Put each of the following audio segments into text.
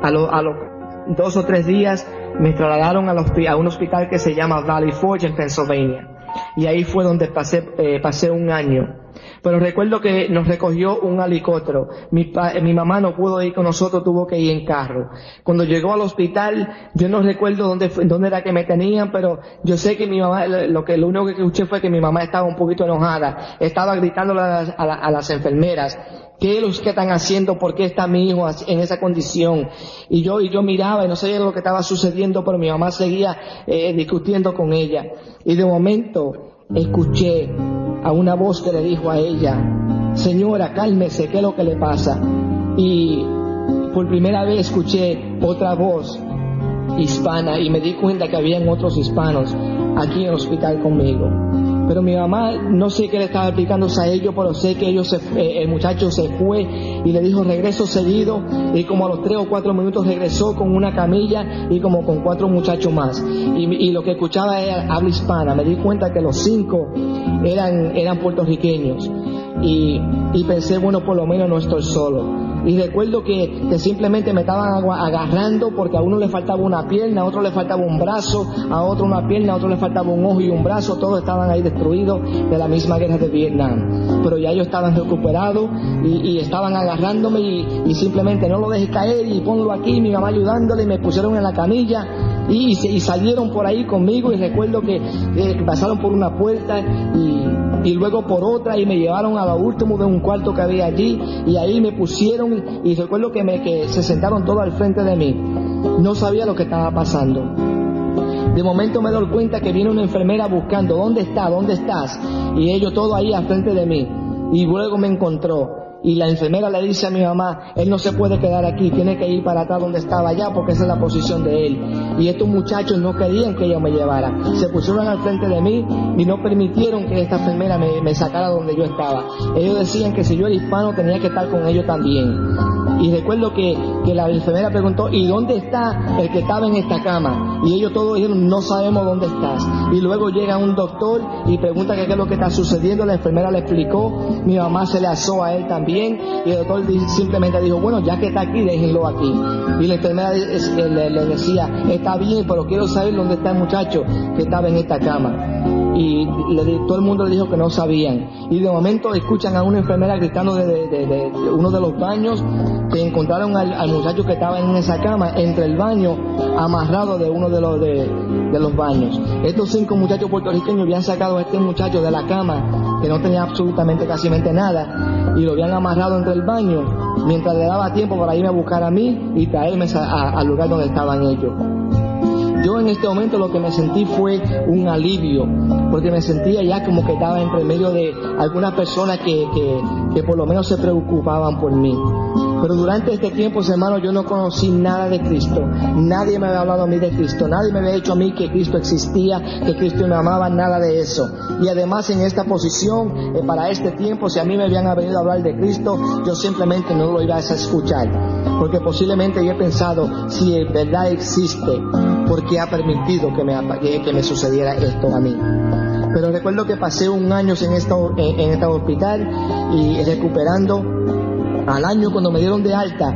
A los 2 o 3 días me trasladaron a un hospital que se llama Valley Forge en Pennsylvania. Y ahí fue donde pasé un año. Pero recuerdo que nos recogió un helicóptero. Mi mamá no pudo ir con nosotros, tuvo que ir en carro. Cuando llegó al hospital, yo no recuerdo dónde era que me tenían, pero yo sé que mi mamá, lo único que escuché fue que mi mamá estaba un poquito enojada. Estaba gritándole a las enfermeras: ¿qué es lo que están haciendo? ¿Por qué está mi hijo en esa condición? Y yo miraba y no sabía lo que estaba sucediendo, pero mi mamá seguía discutiendo con ella. Y de momento escuché a una voz que le dijo a ella: señora, cálmese, ¿qué es lo que le pasa? Y por primera vez escuché otra voz hispana y me di cuenta que habían otros hispanos aquí en el hospital conmigo. Pero mi mamá, no sé qué le estaba explicándose a ellos, pero sé que el muchacho se fue y le dijo: regreso seguido, y como a los 3 o 4 minutos regresó con una camilla y como con 4 muchachos más. Y lo que escuchaba era habla hispana. Me di cuenta que los 5 eran puertorriqueños. Y pensé, bueno, por lo menos no estoy solo. Y recuerdo que simplemente me estaban agarrando porque a uno le faltaba una pierna, a otro le faltaba un brazo, a otro una pierna, a otro le faltaba un ojo y un brazo. Todos estaban ahí destruidos de la misma guerra de Vietnam. Pero ya ellos estaban recuperados y estaban agarrándome y simplemente: no lo dejes caer y ponlo aquí. Mi mamá ayudándole, y me pusieron en la camilla y salieron por ahí conmigo. Y recuerdo que pasaron por una puerta y luego por otra y me llevaron a lo último de un cuarto que había allí y ahí me pusieron y recuerdo que se sentaron todos al frente de mí. No sabía lo que estaba pasando. De momento me doy cuenta que viene una enfermera buscando: ¿dónde estás? Y ellos todos ahí al frente de mí. Y luego me encontró. Y la enfermera le dice a mi mamá: él no se puede quedar aquí, tiene que ir para atrás donde estaba allá, porque esa es la posición de él. Y estos muchachos no querían que yo me llevara. Se pusieron al frente de mí y no permitieron que esta enfermera me sacara donde yo estaba. Ellos decían que si yo era hispano tenía que estar con ellos también. Y recuerdo que la enfermera preguntó: ¿y dónde está el que estaba en esta cama? Y ellos todos dijeron: no sabemos dónde estás. Y luego llega un doctor y pregunta que qué es lo que está sucediendo. La enfermera le explicó. Mi mamá se le asó a él también. Y el doctor simplemente dijo: bueno, ya que está aquí, déjenlo aquí. Y la enfermera le decía: está bien, pero quiero saber dónde está el muchacho que estaba en esta cama. Y todo el mundo le dijo que no sabían. Y de momento escuchan a una enfermera gritando de uno de los baños que encontraron al muchacho que estaba en esa cama entre el baño, amarrado de uno de los baños. Estos 5 muchachos puertorriqueños habían sacado a este muchacho de la cama, que no tenía absolutamente casi nada, y lo habían amarrado entre el baño mientras le daba tiempo para irme a buscar a mí y traerme al lugar donde estaban ellos. Yo en este momento lo que me sentí fue un alivio, porque me sentía ya como que estaba entre medio de algunas personas que por lo menos se preocupaban por mí. Pero durante este tiempo, hermano, yo no conocí nada de Cristo. Nadie me había hablado a mí de Cristo. Nadie me había dicho a mí que Cristo existía, que Cristo me amaba, nada de eso. Y además en esta posición, para este tiempo, si a mí me habían venido a hablar de Cristo, yo simplemente no lo iba a escuchar. Porque posiblemente yo he pensado: si en verdad existe, ¿por qué ha permitido que me sucediera esto a mí? Pero recuerdo que pasé un año en este hospital y recuperando. Al año, cuando me dieron de alta,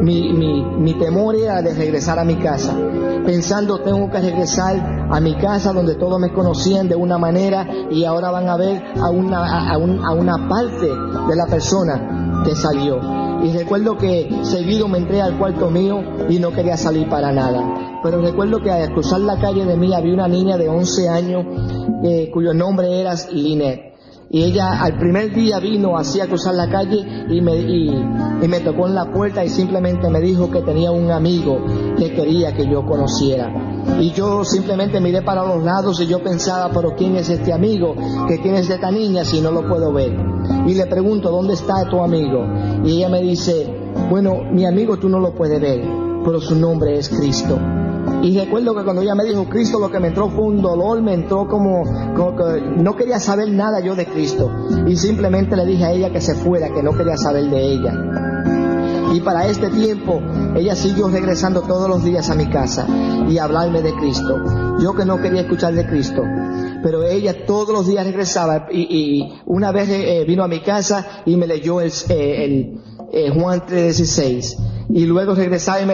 mi temor era de regresar a mi casa, pensando: tengo que regresar a mi casa donde todos me conocían de una manera y ahora van a ver a una parte de la persona que salió. Y recuerdo que seguido me entré al cuarto mío y no quería salir para nada. Pero recuerdo que al cruzar la calle de mí había una niña de 11 años cuyo nombre era Lynette. Y ella al primer día vino así a cruzar la calle y me tocó en la puerta y simplemente me dijo que tenía un amigo que quería que yo conociera. Y yo simplemente miré para los lados y yo pensaba: pero ¿quién es este amigo? ¿Que quién es esta niña si no lo puedo ver? Y le pregunto: ¿dónde está tu amigo? Y ella me dice: bueno, mi amigo tú no lo puedes ver, pero su nombre es Cristo. Y recuerdo que cuando ella me dijo Cristo, lo que me entró fue un dolor, me entró como que no quería saber nada yo de Cristo. Y simplemente le dije a ella que se fuera, que no quería saber de ella. Y para este tiempo, ella siguió regresando todos los días a mi casa y a hablarme de Cristo. Yo que no quería escuchar de Cristo, pero ella todos los días regresaba y una vez vino a mi casa y me leyó el Juan 3:16. Y luego regresaba y me